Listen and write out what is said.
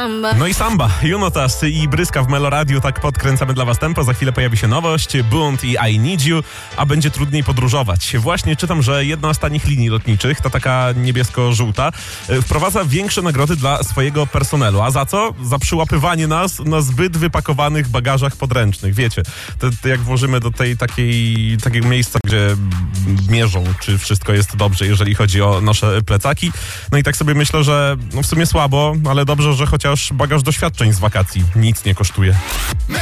No i samba, Junotas i Bryska w Meloradiu, tak podkręcamy dla was tempo. Za chwilę pojawi się nowość, Bunt i I Need You, a będzie trudniej podróżować. Właśnie czytam, że jedna z tanich linii lotniczych, ta taka niebiesko-żółta, wprowadza większe nagrody dla swojego personelu. A za co? Za przyłapywanie nas na zbyt wypakowanych bagażach podręcznych. Wiecie, to jak włożymy do tej takiego miejsca, gdzie mierzą, czy wszystko jest dobrze, jeżeli chodzi o nasze plecaki. No i tak sobie myślę, że w sumie słabo, ale dobrze, że chociaż bagaż doświadczeń z wakacji nic nie kosztuje.